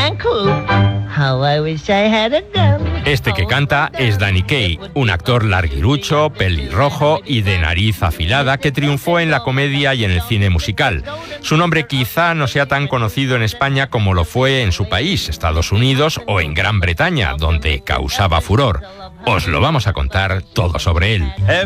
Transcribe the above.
and cool. How I wish I had a gun. Este que canta es Danny Kaye, un actor larguirucho, pelirrojo y de nariz afilada que triunfó en la comedia y en el cine musical. Su nombre quizá no sea tan conocido en España como lo fue en su país, Estados Unidos o en Gran Bretaña, donde causaba furor. Os lo vamos a contar todo sobre él.